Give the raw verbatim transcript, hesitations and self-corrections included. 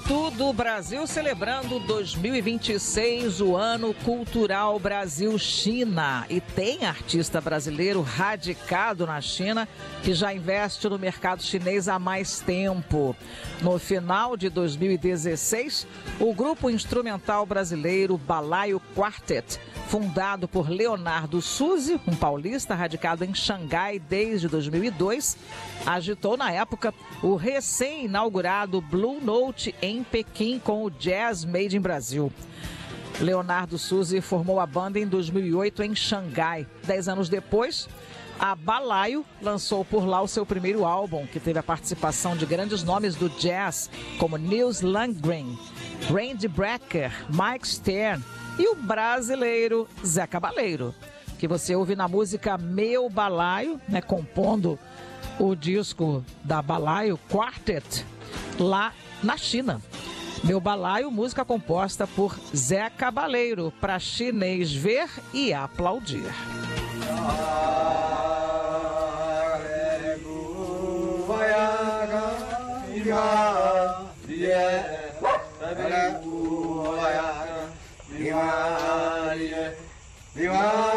tudo, o Brasil celebrando dois mil e vinte e seis, o Ano Cultural Brasil-China. E tem artista brasileiro radicado na China que já investe no mercado chinês há mais tempo. No final de dois mil e dezesseis, o grupo instrumental brasileiro Balaio Quartet, fundado por Leonardo Suzy, um paulista radicado em Xangai desde dois mil e dois, agitou na época o recém-inaugurado Blue Note em Pequim com o Jazz Made in Brasil. Leonardo Suzy formou a banda em dois mil e oito em Xangai. Dez anos depois, a Balaio lançou por lá o seu primeiro álbum, que teve a participação de grandes nomes do jazz, como Nils Landgren, Randy Brecker, Mike Stern e o brasileiro Zé Cabaleiro, que você ouve na música Meu Balaio, né, compondo o disco da Balaio Quartet lá na China. Meu Balaio, música composta por Zé Cabaleiro, para chinês ver e aplaudir. Viva